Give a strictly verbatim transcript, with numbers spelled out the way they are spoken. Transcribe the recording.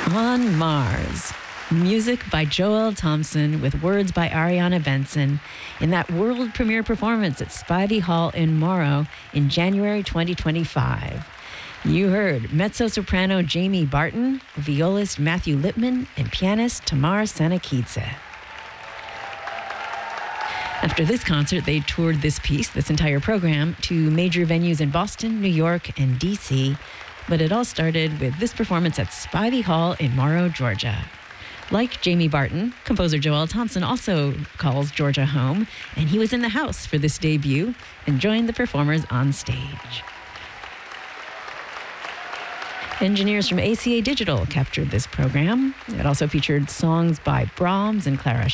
On Mars, music by Joel Thompson with words by Ariana Benson in that world premiere performance at Spivey Hall in Morrow in January twenty twenty-five. You heard mezzo-soprano Jamie Barton, violist Matthew Lipman, and pianist Tamar Sanakidze. After this concert, they toured this piece, this entire program, to major venues in Boston, New York, and D C, but it all started with this performance at Spivey Hall in Morrow, Georgia. Like Jamie Barton, composer Joel Thompson also calls Georgia home, and he was in the house for this debut and joined the performers on stage. Engineers from A C A Digital captured this program. It also featured songs by Brahms and Clara